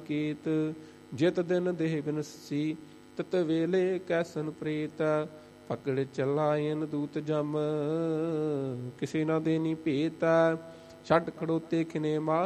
ਅਨਿਕੇਤ। ਜਿਤ ਦਿਨ ਦੇਹ ਬਿਨਸੀ ਤਤ ਵੇਲੇ ਕੈਸਨ ਪ੍ਰੇਤ। ਪਕੜ ਚਲਾਇਨ ਦੂਤ ਜਮ ਕਿਸੇ ਨਾ ਦੇਨੀ ਭੇਤ। ਛੱਡ ਖੜੋਤੇ ਖਿਨੇ ਮਾਹੀ